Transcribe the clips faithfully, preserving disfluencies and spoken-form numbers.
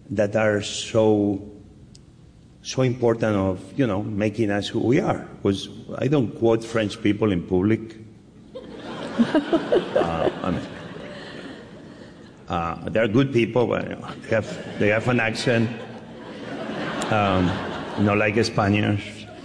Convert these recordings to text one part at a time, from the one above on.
that are so so important of, you know, making us who we are. Was I don't quote French people in public. uh, I mean, uh, they're good people, but you know, they have they have an accent, um, not like Spaniards.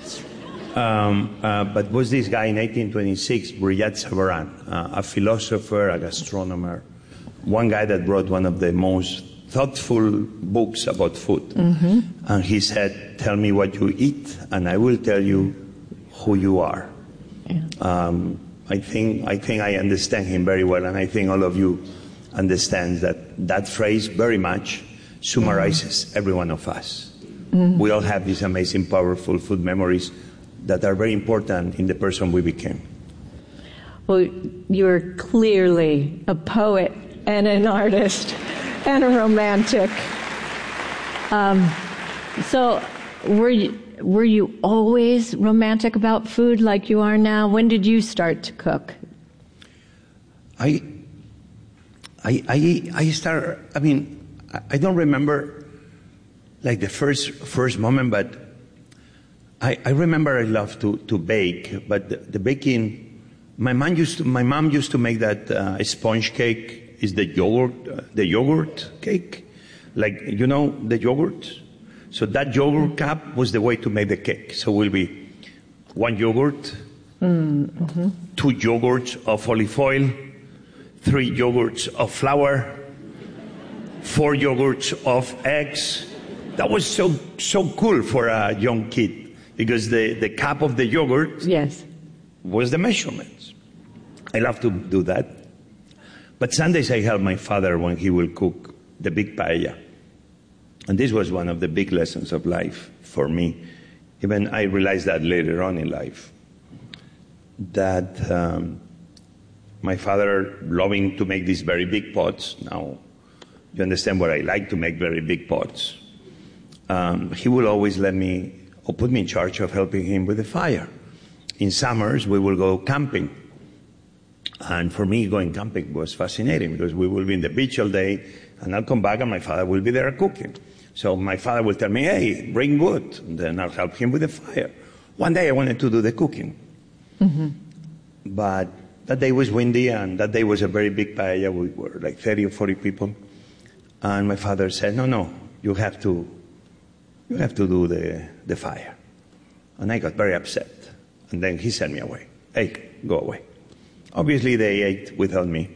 Um, uh, but was this guy in eighteen twenty-six, Brillat-Savarin, uh, a philosopher, a gastronomer, one guy that wrote one of the most thoughtful books about food. Mm-hmm. And he said, tell me what you eat, and I will tell you who you are. Yeah. Um, I think I think I understand him very well, and I think all of you understand that that phrase very much summarizes mm-hmm. every one of us. Mm-hmm. We all have these amazing, powerful food memories that are very important in the person we became. Well, you're clearly a poet and an artist and a romantic. Um, so were you, were you always romantic about food like you are now? When did you start to cook? I, I, I, I start, I mean, I don't remember like the first, first moment, but I, I remember I loved to, to bake, but the, the baking, my mom used to, my mom used to make that uh, sponge cake, is the yogurt, uh, the yogurt cake, like, you know, the yogurt. So that yogurt cup was the way to make the cake. So it will be one yogurt, mm-hmm. two yogurts of olive oil, three yogurts of flour, four yogurts of eggs. That was so, so cool for a young kid. Because the, the cup of the yogurt yes. was the measurements. I love to do that. But Sundays I help my father when he will cook the big paella. And this was one of the big lessons of life for me. Even I realized that later on in life. That um, my father loving to make these very big pots. Now, you understand what I like to make very big pots. Um, he will always let me or put me in charge of helping him with the fire. In summers, we will go camping. And for me, going camping was fascinating because we will be in the beach all day, and I'll come back and my father will be there cooking. So my father will tell me, hey, bring wood. And then I'll help him with the fire. One day I wanted to do the cooking. Mm-hmm. But that day was windy, and that day was a very big paella. We were like thirty or forty people. And my father said, no, no, you have to You have to do the, the fire. And I got very upset. And then he sent me away. Hey, go away. Obviously, they ate without me.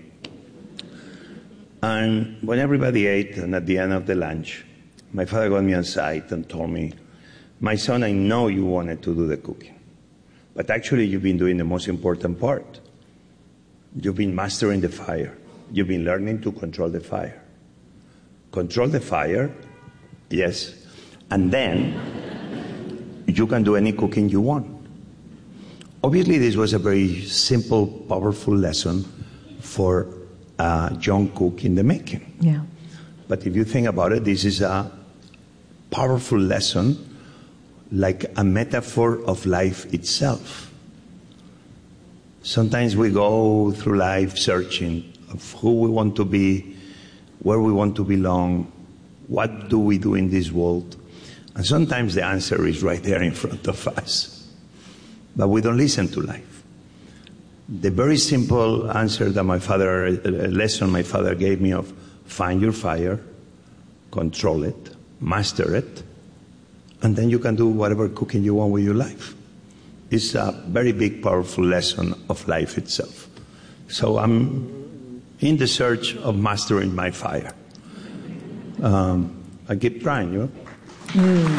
And when everybody ate, and at the end of the lunch, my father got me aside and told me, my son, I know you wanted to do the cooking. But actually, you've been doing the most important part. You've been mastering the fire. You've been learning to control the fire. Control the fire, yes. And then you can do any cooking you want. Obviously, this was a very simple, powerful lesson for a young cook in the making. Yeah. But if you think about it, this is a powerful lesson, like a metaphor of life itself. Sometimes we go through life searching of who we want to be, where we want to belong, what do we do in this world. And sometimes the answer is right there in front of us. But we don't listen to life. The very simple answer that my father, a lesson my father gave me of find your fire, control it, master it, and then you can do whatever cooking you want with your life. It's a very big, powerful lesson of life itself. So I'm in the search of mastering my fire. Um, I keep trying, you know. Mm.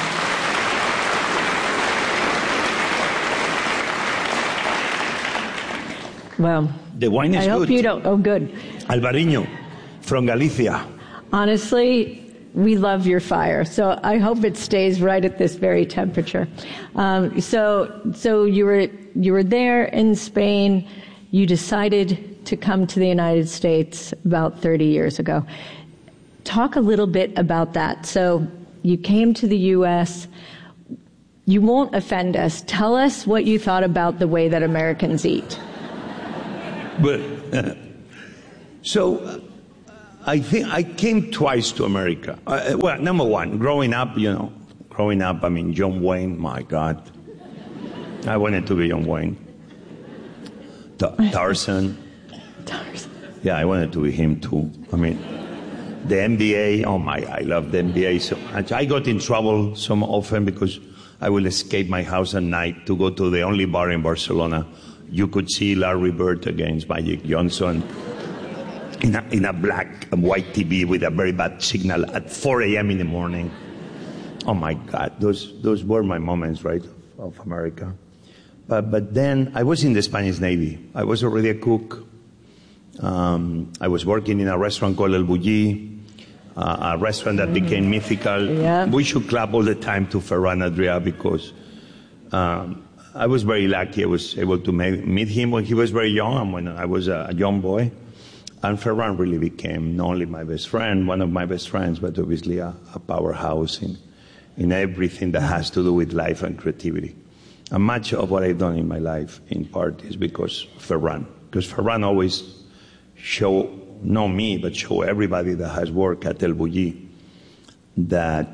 Well, the wine is I good. hope you don't. Oh, good. Albariño from Galicia. Honestly, we love your fire, so I hope it stays right at this very temperature. Um, so, so you were you were there in Spain. You decided to come to the United States about thirty years ago. Talk a little bit about that. So. You came to the U S. You won't offend us. Tell us what you thought about the way that Americans eat. But, uh, so, I think I came twice to America. Uh, well, number one, growing up, you know, growing up, I mean, John Wayne, my God. I wanted to be John Wayne. Ta- Tarzan. Tarzan. Yeah, I wanted to be him too. I mean, the N B A, oh my, I love the N B A so much. I got in trouble so often because I will escape my house at night to go to the only bar in Barcelona. You could see Larry Bird against Magic Johnson in a, in a black and white T V with a very bad signal at four a.m. in the morning. Oh my God, those those were my moments, right, of America. But but then I was in the Spanish Navy. I was already a cook. Um, I was working in a restaurant called El Bulli, uh, a restaurant that became mythical. Yeah. We should clap all the time to Ferran Adrià because um, I was very lucky. I was able to make, meet him when he was very young and when I was a, a young boy. And Ferran really became not only my best friend, one of my best friends, but obviously a, a powerhouse in, in everything that has to do with life and creativity. And much of what I've done in my life, in part, is because Ferran. Because Ferran always show, not me, but show everybody that has worked at El Bulli that,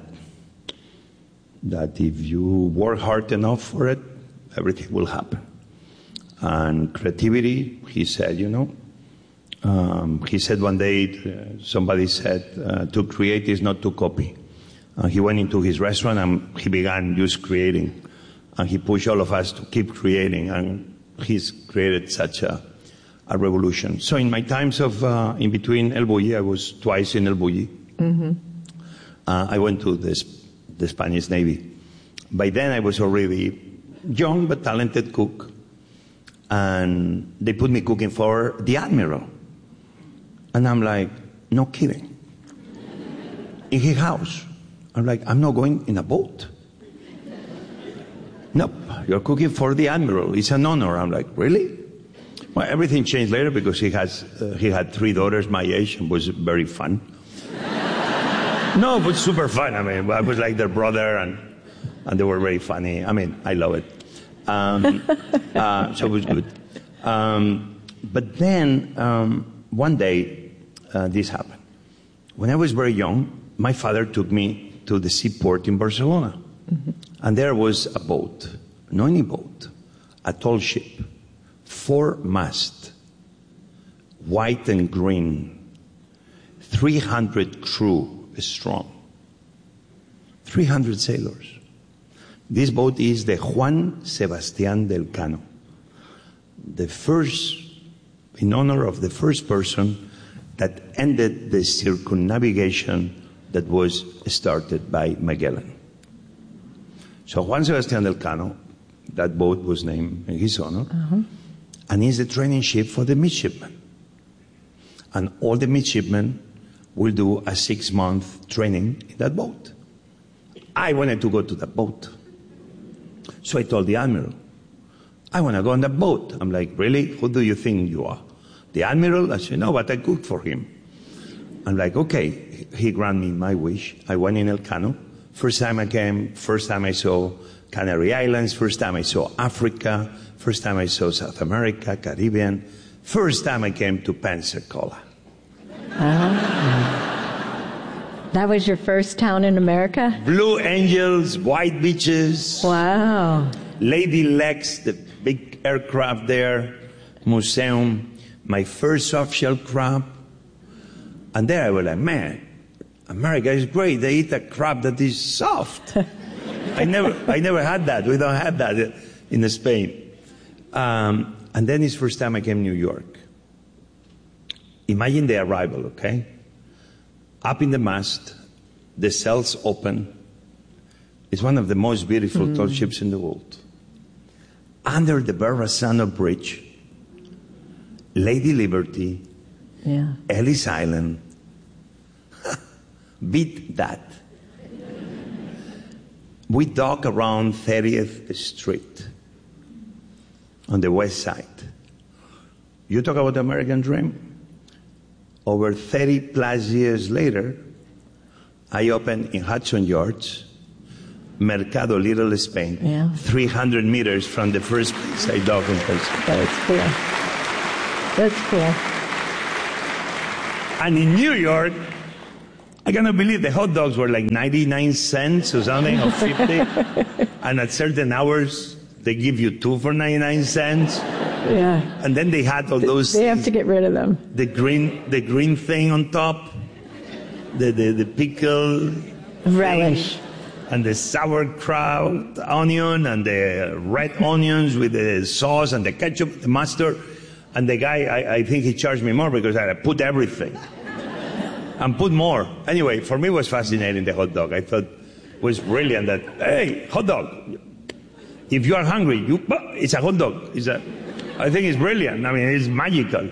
that if you work hard enough for it, everything will happen. And creativity, he said, you know, um, he said one day, uh, somebody said, uh, to create is not to copy. Uh, he went into his restaurant and he began just creating. And he pushed all of us to keep creating, and he's created such a, a revolution. So in my times of, uh, in between El Bulli, I was twice in El Bulli. Mm-hmm. Uh, I went to this, the Spanish Navy. By then I was already young but talented cook. And they put me cooking for the Admiral. And I'm like, no kidding. In his house. I'm like, I'm not going in a boat. Nope, you're cooking for the Admiral. It's an honor. I'm like, really? Well, everything changed later because he has uh, he had three daughters my age and was very fun. No, it was super fun. I mean, I was like their brother and and they were very funny. I mean, I love it. Um, uh, so it was good. Um, but then um, one day uh, this happened. When I was very young, my father took me to the seaport in Barcelona. Mm-hmm. And there was a boat, not any boat, a tall ship, four mast, white and green, three hundred crew strong, three hundred sailors. This boat is the Juan Sebastián del Cano, the first, in honor of the first person that ended the circumnavigation that was started by Magellan. So Juan Sebastián del Cano, that boat was named in his honor, uh-huh. and is the training ship for the midshipmen. And all the midshipmen will do a six-month training in that boat. I wanted to go to that boat. So I told the Admiral, I want to go on that boat. I'm like, really? Who do you think you are? The Admiral? I said, no, but I cooked for him. I'm like, okay. He granted me my wish. I went in El Cano. First time I came, first time I saw Canary Islands, first time I saw Africa, first time I saw South America, Caribbean, first time I came to Pensacola. Uh-huh. That was your first town in America? Blue Angels, white beaches. Wow. Lady Lex, the big aircraft there, museum, my first soft-shell crab. And there I was like, man, America is great. They eat a crab that is soft. I never, I never had that. We don't have that in Spain. Um, and then it's first time I came to New York. Imagine the arrival, okay? Up in the mast, the cells open. It's one of the most beautiful mm. tall ships in the world. Under the Verrazano Bridge, Lady Liberty, yeah. Ellis Island, beat that. We dock around thirtieth Street on the west side. You talk about the American dream? Over thirty plus years later, I opened in Hudson Yards, Mercado Little Spain, yeah. three hundred meters from the first place I docked in Pensacola. That's cool. That's cool. And in New York, I cannot believe the hot dogs were like ninety-nine cents or something, or fifty. And at certain hours, they give you two for ninety-nine cents. Yeah. And then they had all those. They have to get rid of them. The green, the green thing on top, the the, the pickle relish, thing, and the sauerkraut onion, and the red onions with the sauce and the ketchup, the mustard. And the guy, I, I think he charged me more because I put everything. And put more. Anyway, for me it was fascinating, the hot dog. I thought it was brilliant that, hey, hot dog. If you are hungry, you, it's a hot dog. It's a, I think it's brilliant. I mean, it's magical.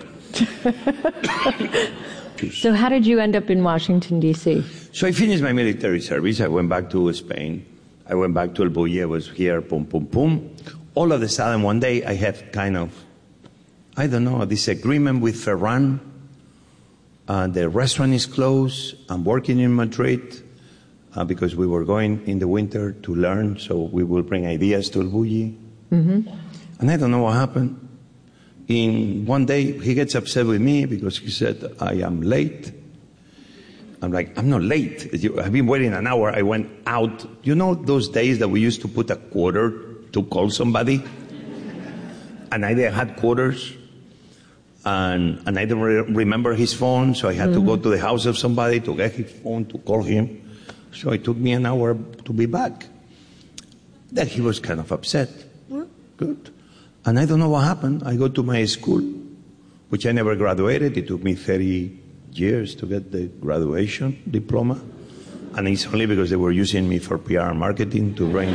So how did you end up in Washington, D C? So I finished my military service. I went back to Spain. I went back to El Bulli. I was here, pum, pum, pum. All of a sudden, one day, I had kind of, I don't know, a disagreement with Ferran. Uh, the restaurant is closed. I'm working in Madrid uh, because we were going in the winter to learn, so we will bring ideas to El Bulli. Mm-hmm. And I don't know what happened. In one day, he gets upset with me because he said, I am late. I'm like, I'm not late. I've been waiting an hour. I went out. You know those days that we used to put a quarter to call somebody? And I had quarters. And, and I didn't re- remember his phone, so I had mm-hmm. to go to the house of somebody to get his phone to call him. So it took me an hour to be back. Then he was kind of upset. Well, good. And I don't know what happened. I go to my school, which I never graduated. It took me thirty years to get the graduation diploma. And it's only because they were using me for P R and marketing to bring,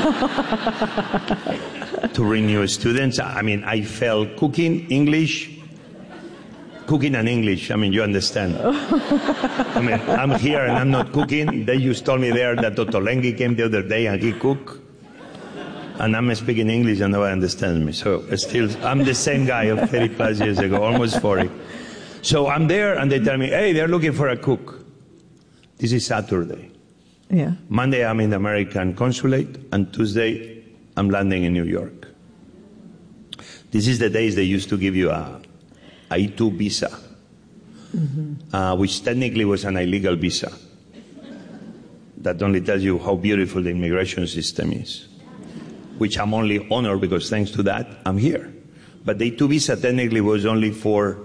to bring new students. I mean, I felt cooking, English, Cooking and English, I mean, you understand. I mean, I'm here and I'm not cooking. They just told me there that Ottolenghi came the other day and he cooked. And I'm speaking English and nobody understands me. So still, I'm the same guy of thirty plus years ago, almost forty. So I'm there and they tell me, hey, they're looking for a cook. This is Saturday. Yeah. Monday, I'm in the American consulate. And Tuesday, I'm landing in New York. This is the days they used to give you a a E two visa, mm-hmm. uh, which technically was an illegal visa. That only tells you how beautiful the immigration system is, which I'm only honored because thanks to that, I'm here. But the E two visa technically was only for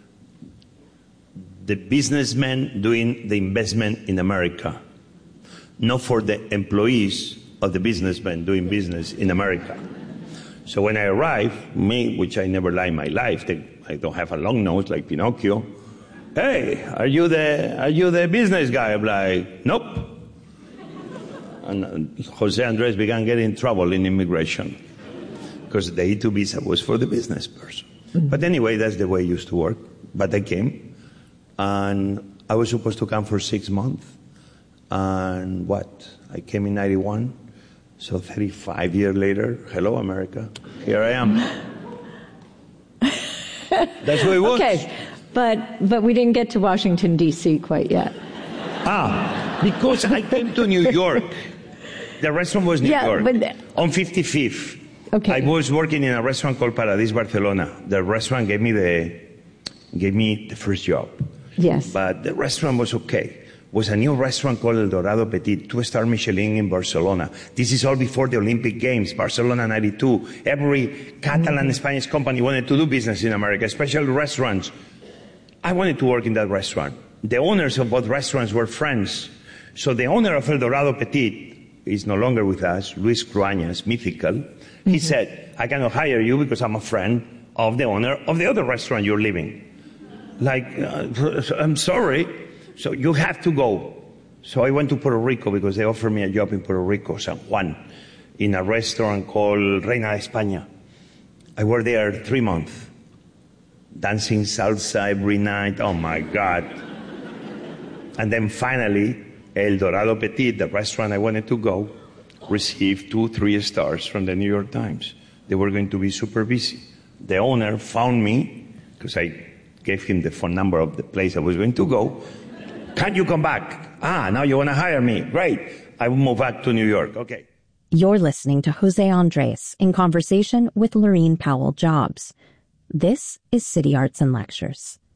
the businessmen doing the investment in America, not for the employees of the businessmen doing business in America. So when I arrived, me, which I never lie in my life, they, I don't have a long nose like Pinocchio. Hey, are you the are you the business guy? I'm like, nope. And Jose Andres began getting in trouble in immigration because the E two visa was for the business person. Mm-hmm. But anyway, that's the way it used to work. But I came, and I was supposed to come for six months. And what? I came in ninety-one. So thirty-five years later, hello, America. Here I am. That's what it was. Okay, but but we didn't get to Washington, D C quite yet. Ah, because I came to New York. The restaurant was New yeah, York, but the, on fifty-fifth. Okay. I was working in a restaurant called Paradis Barcelona. The restaurant gave me the gave me the first job. Yes. But the restaurant was okay. It was a new restaurant called El Dorado Petit, two-star Michelin in Barcelona. This is all before the Olympic Games, Barcelona ninety-two. Every Catalan mm-hmm. Spanish company wanted to do business in America, especially restaurants. I wanted to work in that restaurant. The owners of both restaurants were friends. So the owner of El Dorado Petit is no longer with us, Luis Cruañas, mythical. Mm-hmm. He said, I cannot hire you because I'm a friend of the owner of the other restaurant you're leaving. Like, uh, I'm sorry. So you have to go. So I went to Puerto Rico because they offered me a job in Puerto Rico, San Juan, in a restaurant called Reina de España. I worked there three months, dancing salsa every night. Oh my God. And then finally, El Dorado Petit, the restaurant I wanted to go, received two, three stars from the New York Times. They were going to be super busy. The owner found me, because I gave him the phone number of the place I was going to go. Can you come back? Ah, now you want to hire me. Great. I will move back to New York. Okay. You're listening to Jose Andres in conversation with Laurene Powell Jobs. This is City Arts and Lectures.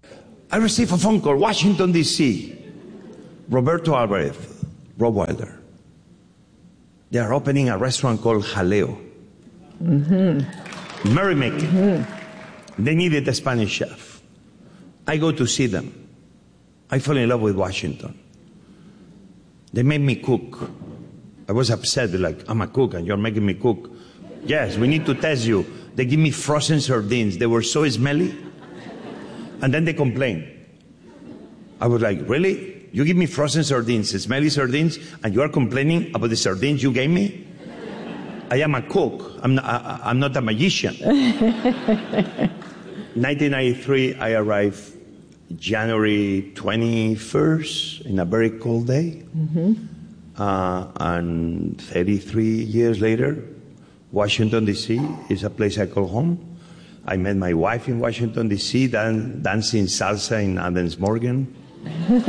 I received a phone call, Washington, D C Roberto Alvarez, Rob Wilder. They are opening a restaurant called Jaleo. Mm-hmm. Merrymaking. Mm-hmm. They needed a Spanish chef. I go to see them. I fell in love with Washington. They made me cook. I was upset, like, I'm a cook and you're making me cook. Yes, we need to test you. They give me frozen sardines. They were so smelly. And then they complained. I was like, really? You give me frozen sardines, smelly sardines, and you are complaining about the sardines you gave me? I am a cook. I'm not, I, I'm not a magician. nineteen ninety-three, I arrived January twenty-first in a very cold day. Mm-hmm. Uh, and thirty-three years later, Washington, D C is a place I call home. I met my wife in Washington, D C, dan- dancing salsa in Adams Morgan. And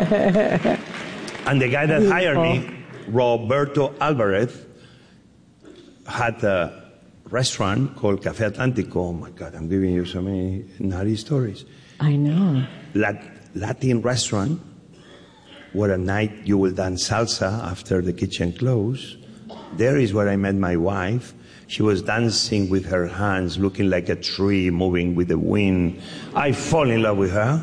the guy that hired me, Roberto Alvarez, had a restaurant called Café Atlántico. Oh my God, I'm giving you so many naughty stories. I know. Lat- Latin restaurant, where at night you will dance salsa after the kitchen closed. There is where I met my wife. She was dancing with her hands, looking like a tree moving with the wind. I fall in love with her.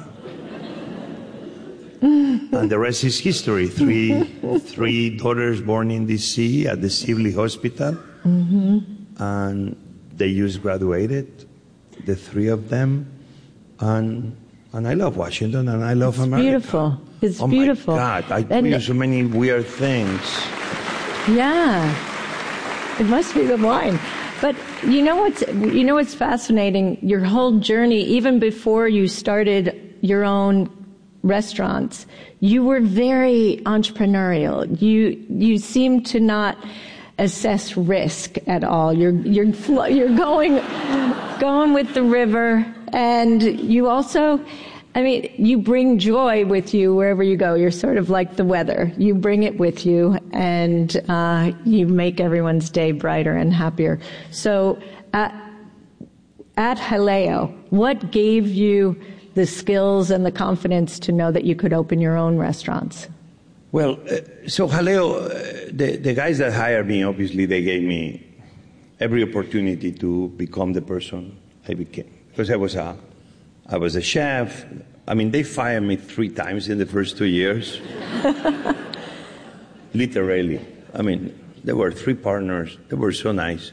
And the rest is history. Three, three daughters born in D C at the Sibley Hospital. Mm-hmm. And they just graduated, the three of them. And and I love Washington and I love it's America. Beautiful. It's oh beautiful. Oh my God, I and do so many weird things. Yeah. It must be the wine. But you know what's you know what's fascinating? Your whole journey, even before you started your own restaurants, you were very entrepreneurial. You you seem to not assess risk at all. You're you're you're going going with the river, and you also, I mean, you bring joy with you wherever you go. You're sort of like the weather. You bring it with you, and uh, you make everyone's day brighter and happier. So at, at Jaleo, what gave you the skills and the confidence to know that you could open your own restaurants? Well, uh, so Jaleo, uh, the, the guys that hired me, obviously, they gave me every opportunity to become the person I became. Because I was a I was a chef. I mean, they fired me three times in the first two years. Literally. I mean, there were three partners. They were so nice.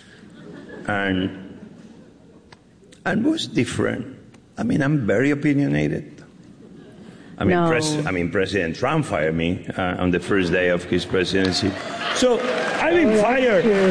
And, and it was different. I mean, I'm very opinionated. I mean, no. pres- I mean President Trump fired me uh, on the first day of his presidency. So I've been oh, fired.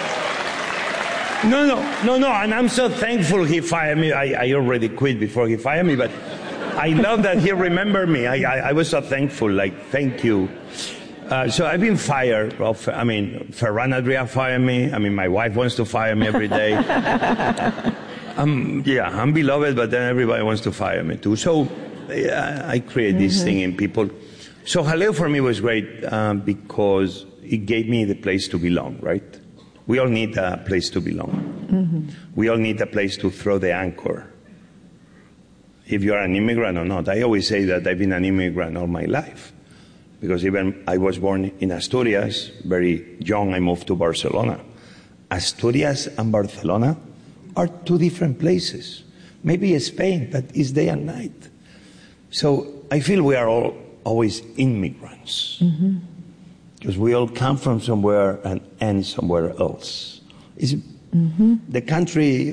No, no, no, no, and I'm so thankful he fired me. I, I already quit before he fired me, but I love that he remembered me. I, I, I was so thankful, like, thank you. Uh, so I've been fired. Well, I mean, Ferran Adrià fired me. I mean, my wife wants to fire me every day. um, yeah, I'm beloved, but then everybody wants to fire me too. So yeah, I create this mm-hmm. thing in people. So Jaleo for me was great um, because it gave me the place to belong, right? We all need a place to belong. Mm-hmm. We all need a place to throw the anchor. If you're an immigrant or not. I always say that I've been an immigrant all my life. Because even I was born in Asturias, very young, I moved to Barcelona. Asturias and Barcelona are two different places. Maybe Spain, but it's day and night. So I feel we are all always immigrants. Mm-hmm. Because we all come from somewhere and end somewhere else. It's mm-hmm. the country.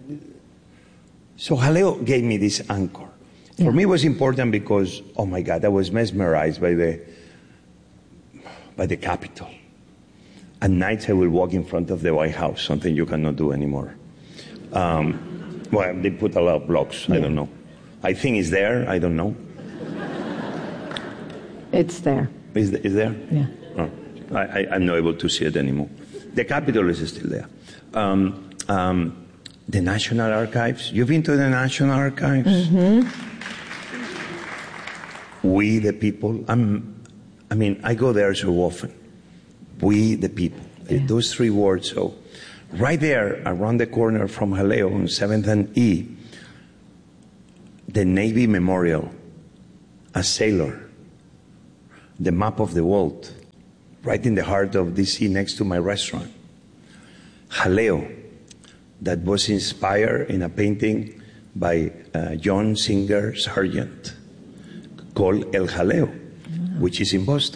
So Jaleo gave me this anchor. Yeah. For me, it was important because, oh my God, I was mesmerized by the by the Capitol. At night, I will walk in front of the White House, something you cannot do anymore. Um, well, they put a lot of blocks. Yeah. I don't know. I think it's there. I don't know. It's there. Is, is there? Yeah. Oh, I, I, I'm not able to see it anymore. The Capitol is still there. Um, um, the National Archives. You've been to the National Archives? Mm-hmm. We, the people. I'm, I mean, I go there so often. We, the people. Yeah. Those three words. So, right there, around the corner from Jaleo on seventh and E, the Navy Memorial, a sailor, the map of the world, right in the heart of D C next to my restaurant. Jaleo, that was inspired in a painting by uh, John Singer Sargent called El Jaleo, which is in Boston.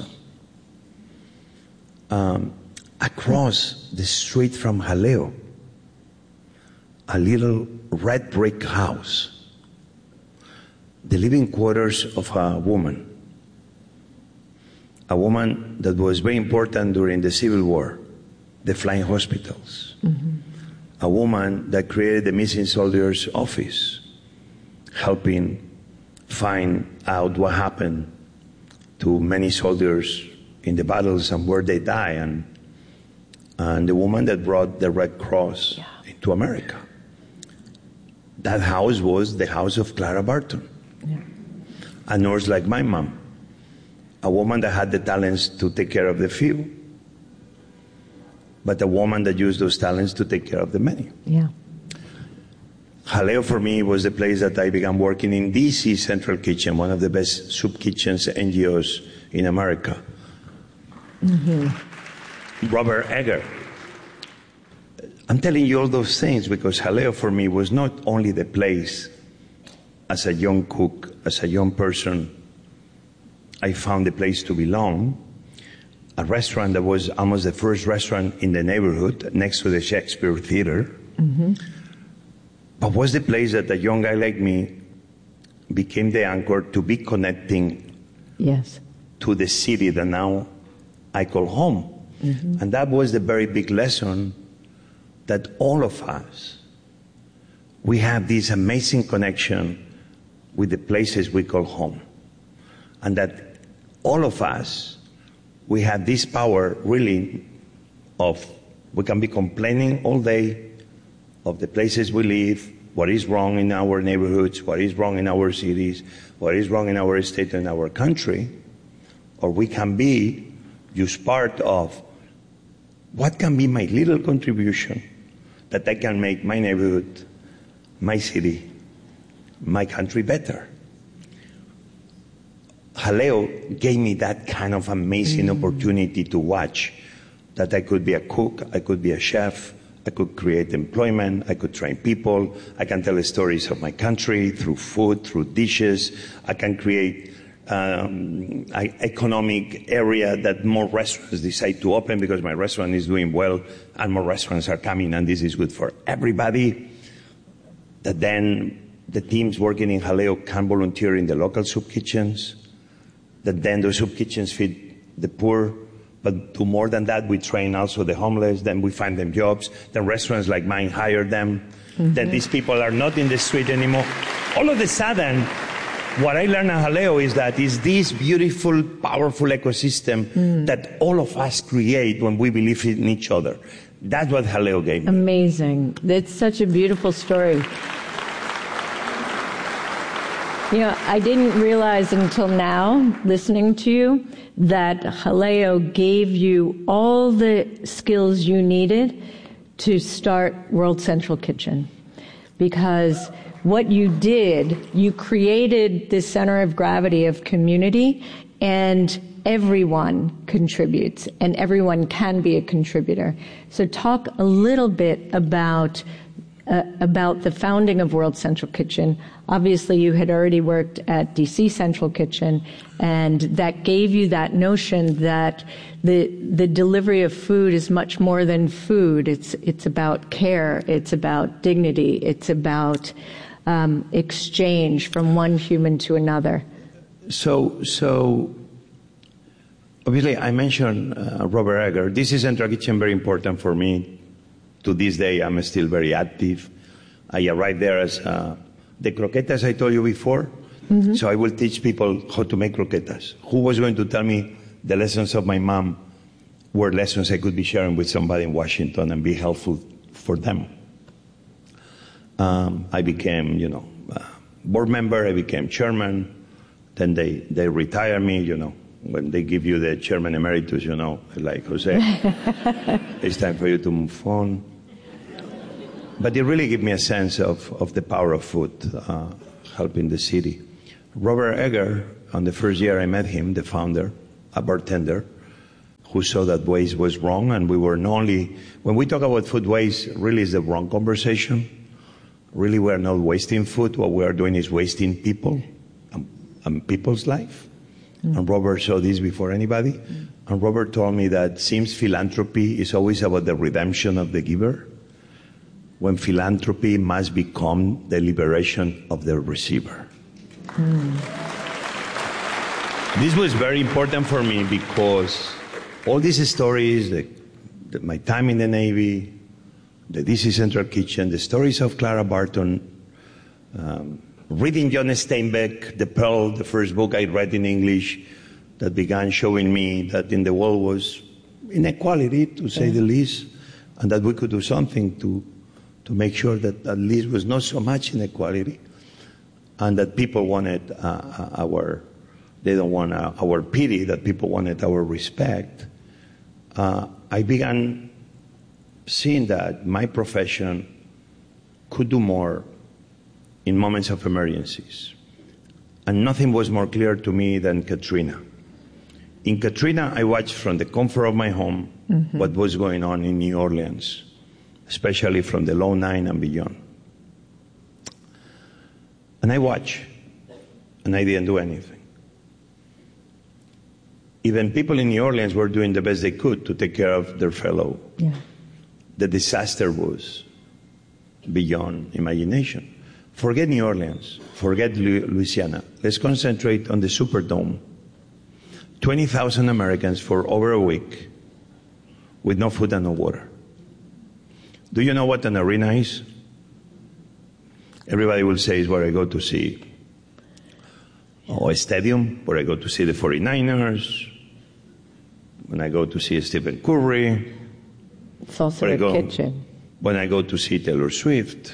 Um, across the street from Jaleo, a little red brick house, the living quarters of a woman, a woman that was very important during the Civil War, the flying hospitals, mm-hmm. a woman that created the Missing Soldiers Office, helping find out what happened to many soldiers in the battles and where they die, and, and the woman that brought the Red Cross yeah. into America. That house was the house of Clara Barton, yeah. a nurse like my mom, a woman that had the talents to take care of the few, but a woman that used those talents to take care of the many. Yeah. Jaleo for me was the place that I began working in D C Central Kitchen, one of the best soup kitchens N G Os in America. Mm-hmm. Robert Egger. I'm telling you all those things because Jaleo for me was not only the place as a young cook, as a young person, I found the place to belong, a restaurant that was almost the first restaurant in the neighborhood next to the Shakespeare Theater, mm-hmm. but was the place that a young guy like me became the anchor to be connecting yes. to the city that now I call home. Mm-hmm. And that was the very big lesson that all of us, we have this amazing connection with the places we call home. And that all of us, we have this power really of, we can be complaining all day of the places we live, what is wrong in our neighborhoods, what is wrong in our cities, what is wrong in our state and our country, or we can be just part of what can be my little contribution that I can make my neighborhood, my city, my country better. Jaleo gave me that kind of amazing mm. opportunity to watch that I could be a cook, I could be a chef, I could create employment, I could train people, I can tell the stories of my country through food, through dishes, I can create um, an economic area that more restaurants decide to open because my restaurant is doing well and more restaurants are coming and this is good for everybody. That then the teams working in Jaleo can volunteer in the local soup kitchens, that then the soup kitchens feed the poor, but do more than that, we train also the homeless, then we find them jobs, then restaurants like mine hire them, mm-hmm. then these people are not in the street anymore. All of a sudden, what I learned at Jaleo is that it's this beautiful, powerful ecosystem mm. that all of us create when we believe in each other. That's what Jaleo gave me. Amazing. That's such a beautiful story. You know, I didn't realize until now, listening to you, that Jaleo gave you all the skills you needed to start World Central Kitchen. Because what you did, you created this center of gravity of community, and everyone contributes, and everyone can be a contributor. So talk a little bit about Uh, about the founding of World Central Kitchen. Obviously, you had already worked at D C Central Kitchen, and that gave you that notion that the the delivery of food is much more than food. It's it's about care. It's about dignity. It's about um, exchange from one human to another. So so. Obviously, I mentioned uh, Robert Egger. This is Central Kitchen, very important for me. To this day, I'm still very active. I arrived there as uh, the croquetas I told you before. Mm-hmm. So I will teach people how to make croquetas. Who was going to tell me the lessons of my mom were lessons I could be sharing with somebody in Washington and be helpful for them? Um, I became, you know, uh, board member. I became chairman. Then they, they retire me, you know. When they give you the chairman emeritus, you know, like Jose, it's time for you to move on. But it really gave me a sense of, of the power of food. Uh, helping the city. Robert Egger, on the first year I met him, the founder, a bartender, who saw that waste was wrong, and we were not only, when we talk about food waste, really is the wrong conversation. Really, we're not wasting food. What we are doing is wasting people and, and people's life. Mm. And Robert saw this before anybody. Mm. And Robert told me that seems philanthropy is always about the redemption of the giver, when philanthropy must become the liberation of the receiver. Mm. This was very important for me because all these stories, the, the, my time in the Navy, the D C Central Kitchen, the stories of Clara Barton, um, reading John Steinbeck, The Pearl, the first book I read in English, that began showing me that in the world was inequality, to say yeah. the least, and that we could do something to to make sure that at least was not so much inequality, and that people wanted uh, our, they don't want our pity, that people wanted our respect. Uh, I began seeing that my profession could do more in moments of emergencies. And nothing was more clear to me than Katrina. In Katrina, I watched from the comfort of my home mm-hmm. what was going on in New Orleans, especially from the Low Nine and beyond. And I watched, and I didn't do anything. Even people in New Orleans were doing the best they could to take care of their fellow. Yeah. The disaster was beyond imagination. Forget New Orleans, forget Louisiana. Let's concentrate on the Superdome. twenty thousand Americans for over a week with no food and no water. Do you know what an arena is? Everybody will say it's where I go to see oh, a stadium, where I go to see the forty-niners, when I go to see Stephen Curry. It's also a kitchen. When I go to see Taylor Swift.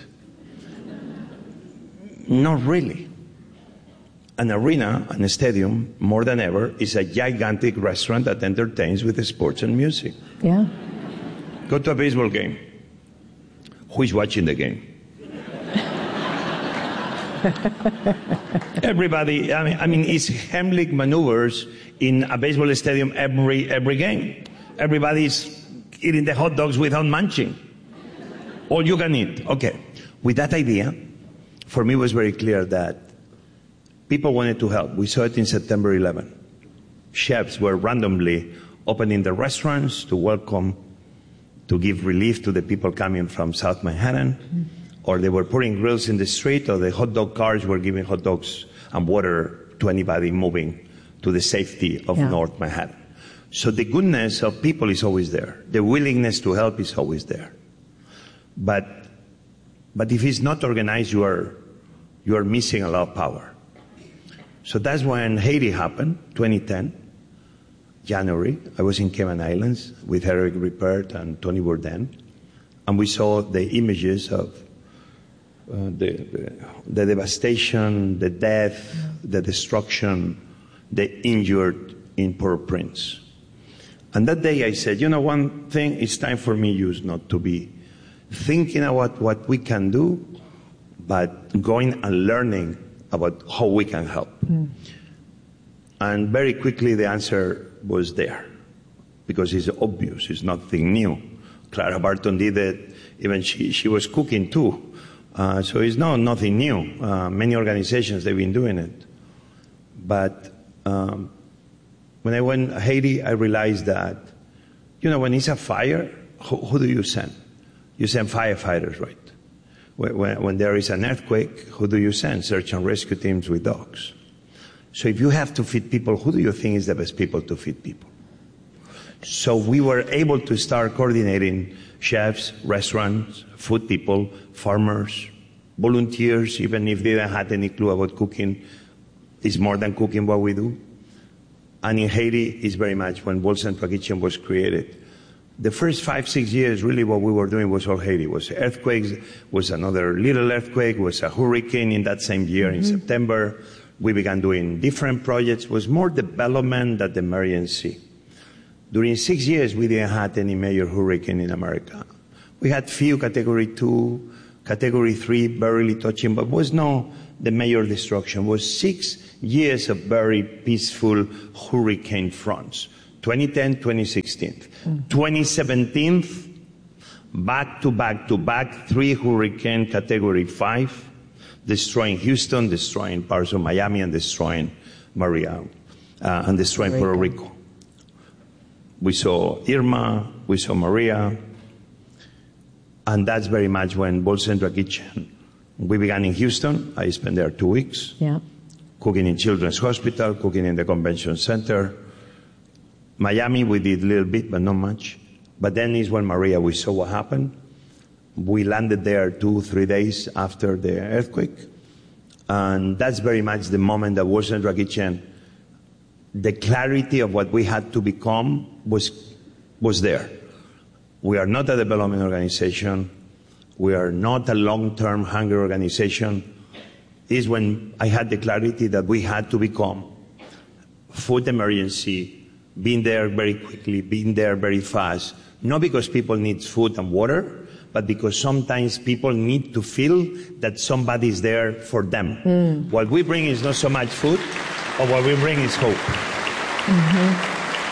Not really. An arena, an stadium, more than ever, is a gigantic restaurant that entertains with sports and music. Yeah. Go to a baseball game. Who is watching the game? Everybody, I mean, I mean, it's Heimlich maneuvers in a baseball stadium every every game. Everybody's eating the hot dogs without munching. All you can eat. Okay. With that idea, for me it was very clear that people wanted to help. We saw it in September eleventh. Chefs were randomly opening the restaurants to welcome, to give relief to the people coming from South Manhattan, mm-hmm. or they were putting grills in the street, or the hot dog cars were giving hot dogs and water to anybody moving to the safety of yeah. North Manhattan. So the goodness of people is always there. The willingness to help is always there. But, but if it's not organized, you are, you are missing a lot of power. So that's when Haiti happened, twenty ten, January. I was in Cayman Islands with Eric Ripert and Tony Bourdain, and we saw the images of uh, the, the, the devastation, the death, the destruction, the injured in Port-au-Prince. And that day I said, you know, one thing, it's time for me just not to be thinking about what we can do, but going and learning about how we can help. Mm. And very quickly the answer was there, because it's obvious, it's nothing new. Clara Barton did it, even she, she was cooking too. Uh, so it's not nothing new. Uh, many organizations, they've been doing it. But um, when I went to Haiti, I realized that, you know, when it's a fire, who, who do you send? You send firefighters, right? When, when there is an earthquake, who do you send? Search and rescue teams with dogs. So if you have to feed people, who do you think is the best people to feed people? So we were able to start coordinating chefs, restaurants, food people, farmers, volunteers, even if they didn't have any clue about cooking. It's more than cooking what we do. And in Haiti, it's very much when World Central Kitchen was created. The first five, six years, really what we were doing was all Haiti. It was earthquakes, was another little earthquake, was a hurricane in that same year mm-hmm. in September. We began doing different projects. It was more development than emergency. During six years, we didn't have any major hurricane in America. We had few category two, category three, barely touching, but was no the major destruction was six years of very peaceful hurricane fronts. twenty ten, twenty sixteen. Mm-hmm. twenty seventeen, back to back to back, three hurricane category five, destroying Houston, destroying parts of Miami, and destroying Maria, uh, and destroying Puerto Rico. We saw Irma, we saw Maria, and that's very much when Bolt Central Kitchen, we began in Houston. I spent there two weeks, yeah. cooking in Children's Hospital, cooking in the convention center. Miami, we did a little bit, but not much. But then is when Maria, we saw what happened. We landed there two, three days after the earthquake. And that's very much the moment that Bolt Central Kitchen, the clarity of what we had to become was, was there. We are not a development organization. We are not a long-term hunger organization. Is when I had the clarity that we had to become food emergency, being there very quickly, being there very fast, not because people need food and water, but because sometimes people need to feel that somebody is there for them. Mm. What we bring is not so much food, but what we bring is hope. Mm-hmm.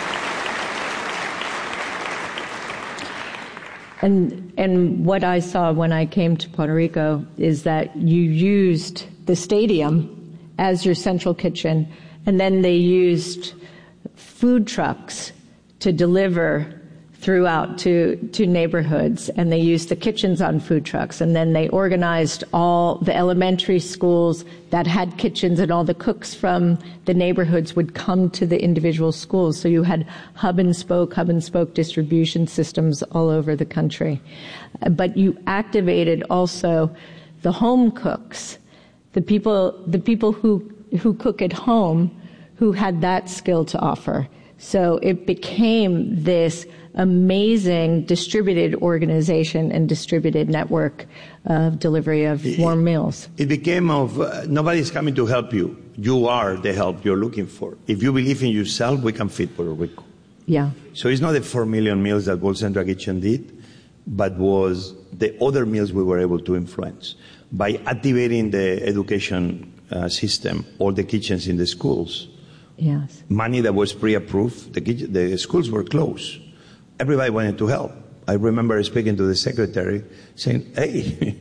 And and what I saw when I came to Puerto Rico is that you used the stadium as your central kitchen, and then they used food trucks to deliver throughout to, to neighborhoods, and they used the kitchens on food trucks, and then they organized all the elementary schools that had kitchens, and all the cooks from the neighborhoods would come to the individual schools. So you had hub and spoke, hub and spoke distribution systems all over the country. But you activated also the home cooks, the people, the people who, who cook at home, who had that skill to offer. So it became this amazing distributed organization and distributed network of delivery of warm meals. It became of, uh, nobody's coming to help you. You are the help you're looking for. If you believe in yourself, we can feed Puerto Rico. Yeah. So it's not the four million meals that Bolt Central Kitchen did, but was the other meals we were able to influence. By activating the education uh, system, all the kitchens in the schools, yes. money that was pre-approved, the, the schools were closed. Everybody wanted to help. I remember speaking to the secretary saying, hey,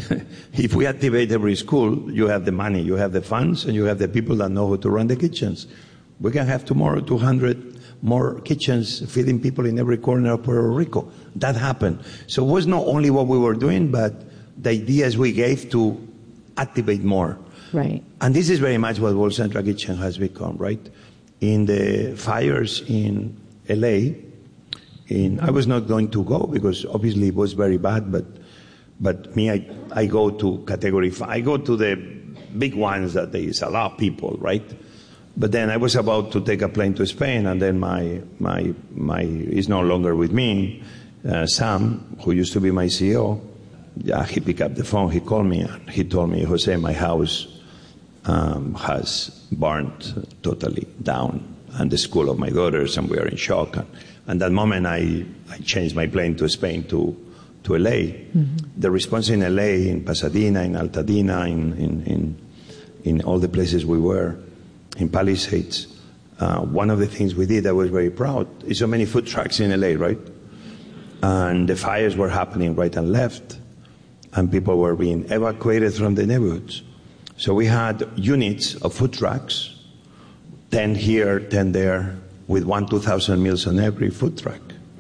if we activate every school, you have the money, you have the funds, and you have the people that know how to run the kitchens. We can have tomorrow two hundred more kitchens feeding people in every corner of Puerto Rico. That happened. So it was not only what we were doing, but the ideas we gave to activate more. Right. And this is very much what Bolt Central Kitchen has become, right? In the fires in L A, in, I was not going to go because obviously it was very bad, but but me, I, I go to category five. I go to the big ones that there is a lot of people, right? But then I was about to take a plane to Spain, and then my my my is no longer with me. Uh, Sam, who used to be my C E O, yeah, he picked up the phone. He called me and he told me, Jose, my house um, has burned totally down, and the school of my daughters, and we are in shock. And, and that moment, I, I changed my plane to Spain to to L A. Mm-hmm. The response in L A, in Pasadena, in Altadena, in in in, in all the places we were, in Palisades. Uh, one of the things we did, I was very proud, is so many food trucks in L A, right? And the fires were happening right and left, and people were being evacuated from the neighborhoods. So we had units of food trucks, ten here, ten there, with one, two thousand meals on every food truck.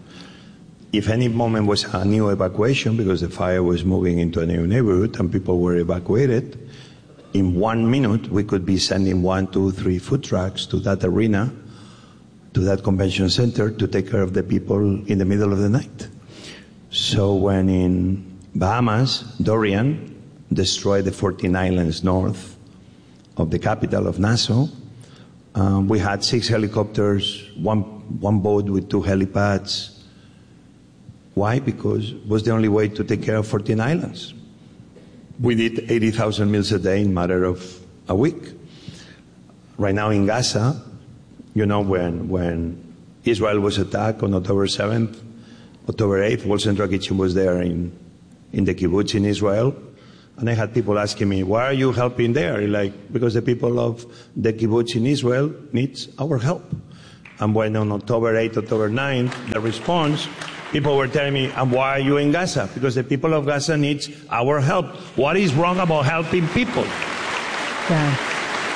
If any moment was a new evacuation, because the fire was moving into a new neighborhood and people were evacuated, in one minute we could be sending one, two, three food trucks to that arena, to that convention center, to take care of the people in the middle of the night. So when in Bahamas, Dorian destroyed the fourteen islands north of the capital of Nassau, um, we had six helicopters, one, one boat with two helipads. Why? Because it was the only way to take care of fourteen islands. We did eighty thousand meals a day in a matter of a week. Right now in Gaza, you know, when, when Israel was attacked on October seventh, October eighth, Bolt Central Kitchen was there in, in the kibbutz in Israel. And I had people asking me, why are you helping there? Like, because the people of the kibbutz in Israel needs our help. And when on October eighth, October ninth, the response, people were telling me, and why are you in Gaza? Because the people of Gaza needs our help. What is wrong about helping people? Yeah.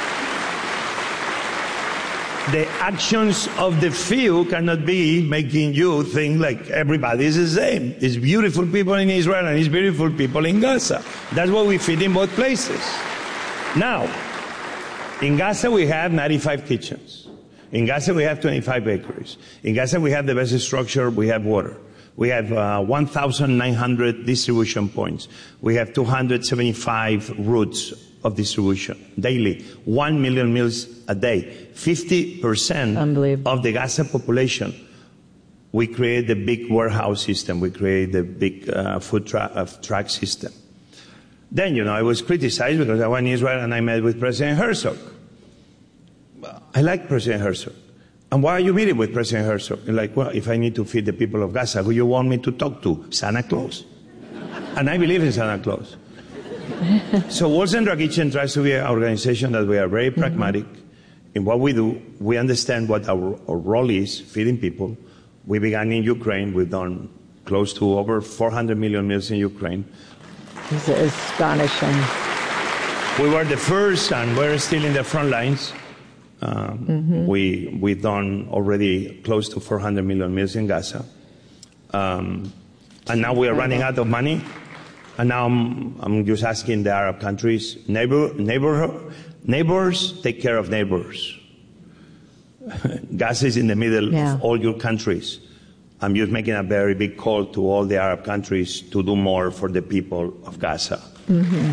The actions of the few cannot be making you think like everybody is the same. It's beautiful people in Israel and it's beautiful people in Gaza. That's what we feed in both places. Now, in Gaza we have ninety-five kitchens. In Gaza we have twenty-five bakeries. In Gaza we have the best structure, we have water. We have uh, one thousand nine hundred distribution points. We have two hundred seventy-five routes of distribution daily, one million meals a day, fifty percent of the Gaza population. We create the big warehouse system, we create the big uh, food tra- uh, truck system. Then, you know, I was criticized because I went to Israel and I met with President Herzog. I like President Herzog. And why are you meeting with President Herzog? You're like, well, if I need to feed the people of Gaza, who you want me to talk to? Santa Claus. And I believe in Santa Claus. So World Central Kitchen tries to be an organization that we are very pragmatic mm-hmm. in what we do. We understand what our, our role is, feeding people. We began in Ukraine. We've done close to over four hundred million meals in Ukraine. It's astonishing. We were the first, and we're still in the front lines. Um, mm-hmm. We, we've done already close to four hundred million meals in Gaza. Um, and now we are running out of money. And now I'm, I'm just asking the Arab countries, neighbor, neighbor, neighbors, take care of neighbors. Gaza is in the middle yeah. of all your countries. I'm just making a very big call to all the Arab countries to do more for the people of Gaza. Mm-hmm.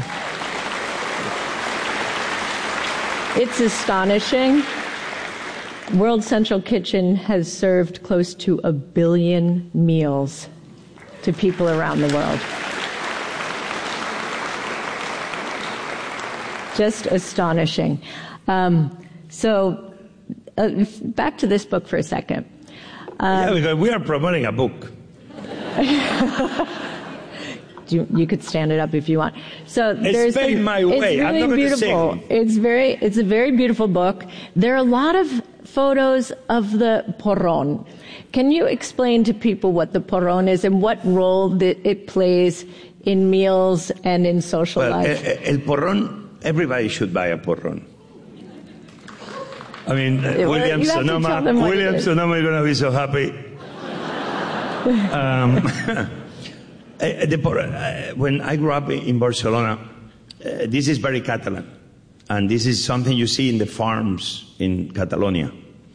It's astonishing. World Central Kitchen has served close to a billion meals to people around the world. Just astonishing. Um, so, uh, back to this book for a second. Um, yeah, because we are promoting a book. you, you could stand it up if you want. So there's Spain my way. It's really I'm not beautiful. Sing. It's very. It's a very beautiful book. There are a lot of photos of the porrón. Can you explain to people what the porrón is and what role that it plays in meals and in social well, life? El porrón. Everybody should buy a porrón. I mean, uh, well, William Sonoma, William Sonoma is going to be so happy. um, the por- uh, when I grew up in Barcelona, uh, this is very Catalan. And this is something you see in the farms in Catalonia.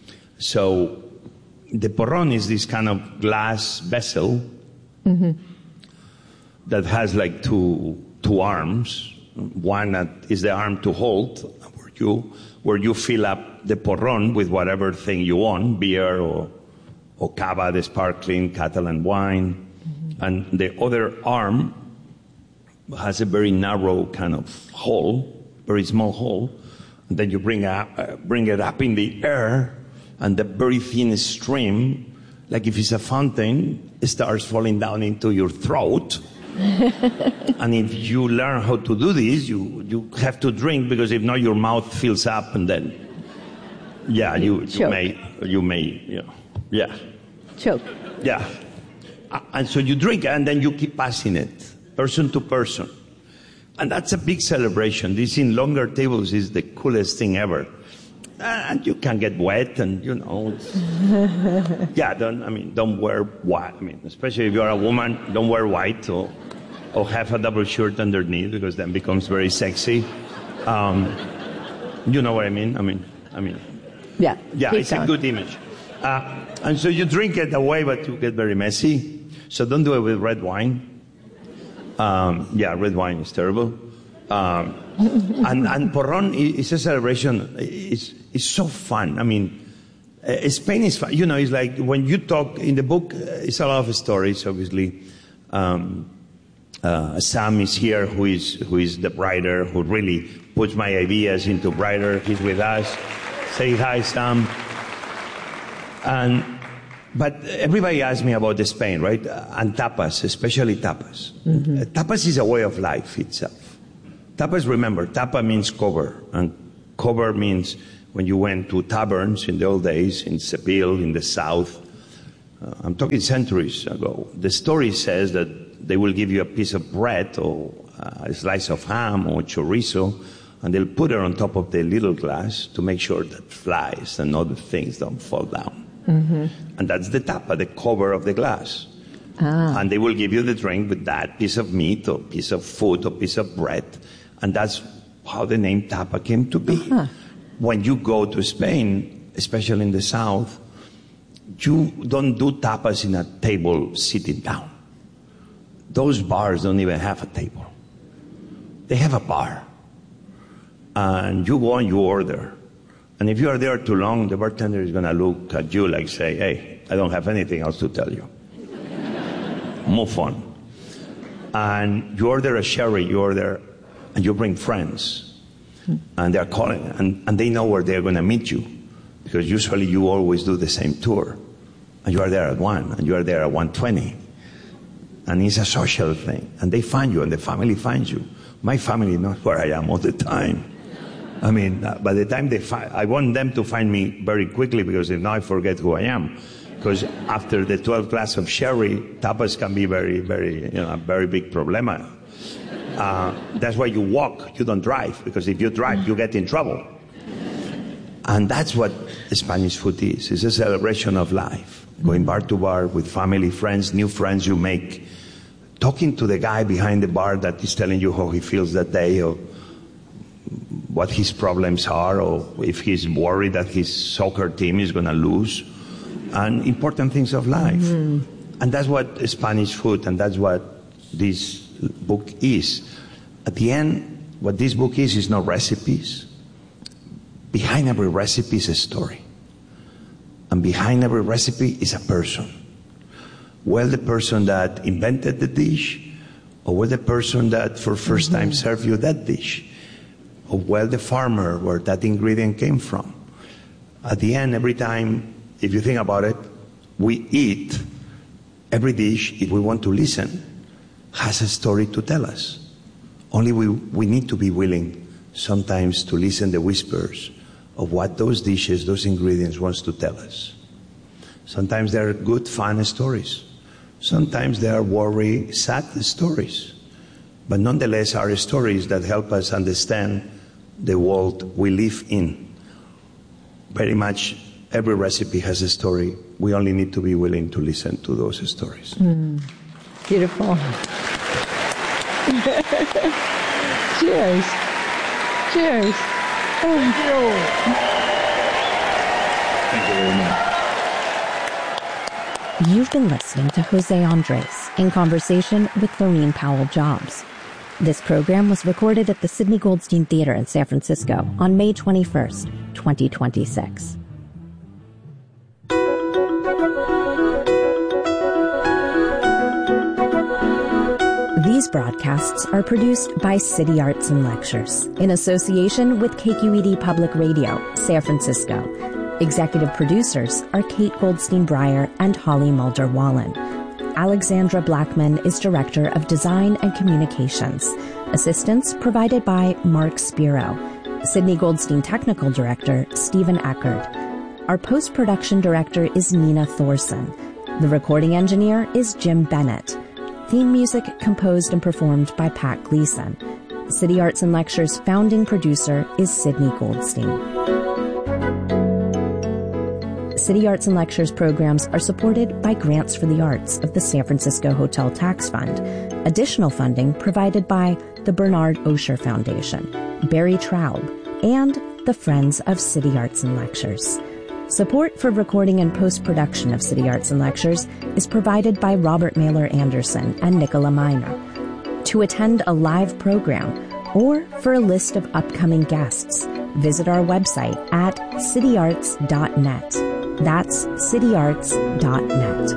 So the porrón is this kind of glass vessel mm-hmm. that has like two two arms. One that is the arm to hold, where you where you fill up the porrón with whatever thing you want, beer or or cava, the sparkling Catalan wine, mm-hmm. and the other arm has a very narrow kind of hole, very small hole, and then you bring up uh, bring it up in the air, and the very thin stream, like if it's a fountain, it starts falling down into your throat. And if you learn how to do this, you, you have to drink, because if not, your mouth fills up, and then, yeah, you, you may, you may, you know, yeah. Choke. Yeah. And so you drink, and then you keep passing it, person to person. And that's a big celebration. This in longer tables is the coolest thing ever. And you can get wet, and you know, it's, yeah. Don't I mean? Don't wear white. I mean, especially if you are a woman, don't wear white or or have a double shirt underneath, because then becomes very sexy. Um, you know what I mean? I mean, I mean, yeah, yeah. It's going. A good image. Uh, and so you drink it away, but you get very messy. So don't do it with red wine. Um, yeah, red wine is terrible. Um, and, and porrón is a celebration. It's, it's so fun. I mean, uh, Spain is fun. You know, it's like when you talk in the book, uh, it's a lot of stories, obviously. Um, uh, Sam is here, who is, who is the writer, who really puts my ideas into writer. He's with us. Say hi, Sam. And, but everybody asks me about Spain, right? And tapas, especially tapas. Mm-hmm. Uh, tapas is a way of life itself. Tapas, remember, tapa means cover, and cover means when you went to taverns in the old days, in Seville, in the south. Uh, I'm talking centuries ago. The story says that they will give you a piece of bread or a slice of ham or chorizo, and they'll put it on top of the little glass to make sure that flies and other things don't fall down. Mm-hmm. And that's the tapa, the cover of the glass. Ah. And they will give you the drink with that piece of meat or piece of food or piece of bread. And that's how the name tapa came to be. Uh-huh. When you go to Spain, especially in the south, you don't do tapas in a table sitting down. Those bars don't even have a table. They have a bar. And you go and you order. And if you are there too long, the bartender is going to look at you like say, hey, I don't have anything else to tell you. Move on. And you order a sherry, you order, and you bring friends. And they're calling, and, and they know where they're going to meet you. Because usually you always do the same tour. And you are there at one, and you are there at one twenty. And it's a social thing. And they find you, and the family finds you. My family knows where I am all the time. I mean, uh, by the time they find, I want them to find me very quickly, because if not, I forget who I am. Because after the twelfth glass of sherry, tapas can be very, very, you know, a very big problema. Uh, that's why you walk, you don't drive, because if you drive, you get in trouble. And that's what Spanish food is. It's a celebration of life. Going bar to bar with family, friends, new friends you make. Talking to the guy behind the bar that is telling you how he feels that day, or what his problems are, or if he's worried that his soccer team is going to lose, and important things of life. Mm-hmm. And that's what Spanish food, and that's what this book is. At the end, what this book is, is not recipes. Behind every recipe is a story. And behind every recipe is a person. Well, the person that invented the dish, or well, the person that for first mm-hmm. time served you that dish, or well, the farmer where that ingredient came from. At the end, every time, if you think about it, we eat, every dish, if we want to listen, has a story to tell us. Only we, we need to be willing sometimes to listen to the whispers of what those dishes, those ingredients wants to tell us. Sometimes they're good, fun stories. Sometimes they are worry, sad stories. But nonetheless are stories that help us understand the world we live in. Very much every recipe has a story. We only need to be willing to listen to those stories. Mm. Beautiful. Cheers. Cheers. Thank you. Thank you very much. You've been listening to Jose Andres in conversation with Lorene Powell Jobs. This program was recorded at the Sidney Goldstein Theater in San Francisco on May twenty-first, twenty twenty-six. These broadcasts are produced by City Arts and Lectures in association with K Q E D Public Radio, San Francisco. Executive producers are Kate Goldstein Breyer and Holly Mulder Wallen. Alexandra Blackman is Director of Design and Communications. Assistance provided by Mark Spiro. Sidney Goldstein Technical Director, Stephen Eckert. Our post-production director is Nina Thorson. The recording engineer is Jim Bennett. Theme music composed and performed by Pat Gleason. City Arts and Lectures founding producer is Sidney Goldstein. City Arts and Lectures programs are supported by grants for the arts of the San Francisco Hotel Tax Fund. Additional funding provided by the Bernard Osher Foundation, Barry Traub, and the Friends of City Arts and Lectures. Support for recording and post-production of City Arts and Lectures is provided by Robert Mailer Anderson and Nicola Miner. To attend a live program or for a list of upcoming guests, visit our website at city arts dot net. That's city arts dot net.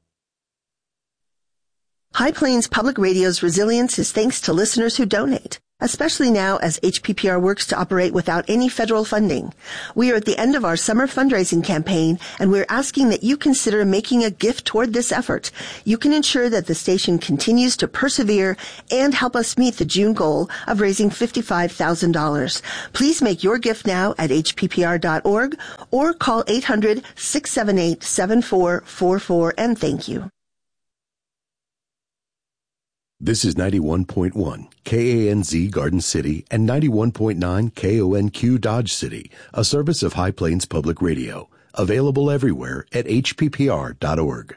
High Plains Public Radio's resilience is thanks to listeners who donate. especially now as H P P R works to operate without any federal funding. We are at the end of our summer fundraising campaign, and we're asking that you consider making a gift toward this effort. You can ensure that the station continues to persevere and help us meet the June goal of raising fifty-five thousand dollars. Please make your gift now at H P P R dot org or call eight hundred, six seven eight, seven four four four, and thank you. This is ninety-one point one K A N Z Garden City and ninety-one point nine K O N Q Dodge City, a service of High Plains Public Radio. Available everywhere at H P P R dot org.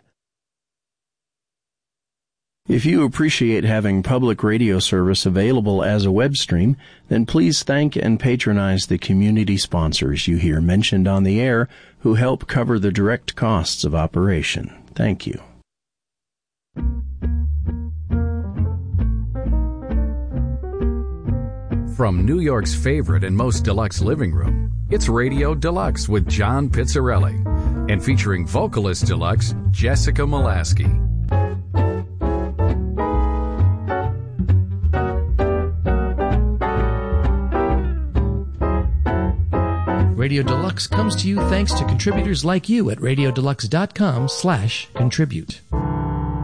If you appreciate having public radio service available as a web stream, then please thank and patronize the community sponsors you hear mentioned on the air who help cover the direct costs of operation. Thank you. From New York's favorite and most deluxe living room, it's Radio Deluxe with John Pizzarelli, and featuring vocalist deluxe Jessica Molaski. Radio Deluxe comes to you thanks to contributors like you at radiodeluxe dot com slash contribute.